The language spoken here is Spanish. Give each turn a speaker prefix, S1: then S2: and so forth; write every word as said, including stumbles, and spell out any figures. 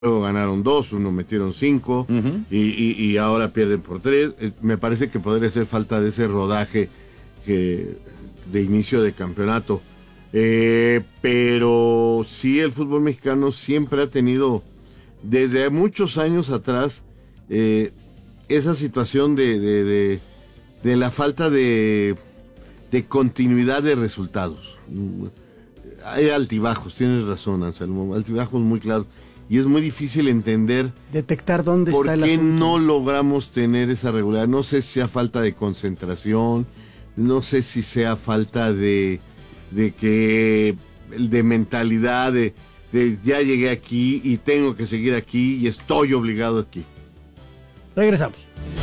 S1: luego ganaron dos, uno metieron cinco,
S2: Uh-huh.
S1: y, y, y ahora pierden por tres. Eh, me parece que podría ser falta de ese rodaje que, de inicio de campeonato. Eh, pero sí, el fútbol mexicano siempre ha tenido, desde muchos años atrás, eh, esa situación de, de, de, de la falta de, de continuidad de resultados. Hay altibajos, tienes razón, Anselmo, altibajos muy claros. Y es muy difícil entender
S3: detectar dónde
S1: por
S3: está el
S1: qué
S3: asunto.
S1: no logramos tener esa regularidad. No sé si sea falta de concentración, no sé si sea falta de, de que de mentalidad, de, de ya llegué aquí y tengo que seguir aquí y estoy obligado aquí.
S3: Regresamos.